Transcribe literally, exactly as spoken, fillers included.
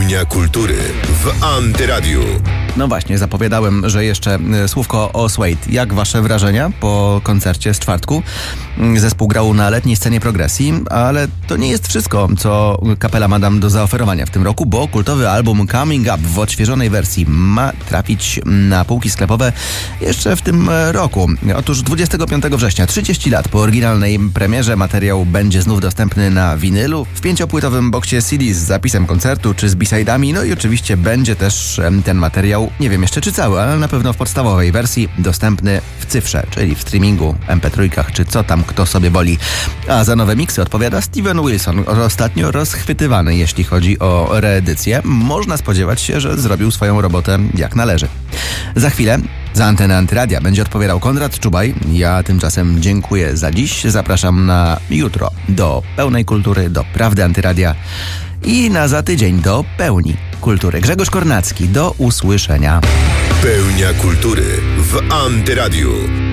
Pełnia kultury w Antyradiu. No właśnie, zapowiadałem, że jeszcze słówko o Suede. Jak wasze wrażenia po koncercie z czwartku? Zespół grał na letniej scenie progresji, ale to nie jest wszystko, co kapela ma nam do zaoferowania w tym roku, bo kultowy album Coming Up w odświeżonej wersji ma trafić na półki sklepowe jeszcze w tym roku. Otóż dwudziestego piątego września, trzydzieści lat po oryginalnej premierze, materiał będzie znów dostępny na winylu, w pięciopłytowym boksie C D z zapisem koncertu czy z B-side'ami, no i oczywiście będzie też ten materiał, nie wiem jeszcze czy cały, ale na pewno w podstawowej wersji dostępny w cyfrze, czyli w streamingu, em pe trzy czy co tam kto sobie woli. A za nowe miksy odpowiada Steven Wilson, ostatnio rozchwytywany jeśli chodzi o reedycję. Można spodziewać się, że zrobił swoją robotę jak należy. Za chwilę za antenę Antyradia będzie odpowiadał Konrad Czubaj. Ja tymczasem dziękuję za dziś. Zapraszam na jutro do pełnej kultury, do Prawdy Antyradia i na za tydzień do Pełni Kultury. Grzegorz Kornacki, do usłyszenia. Pełnia kultury w Antyradiu.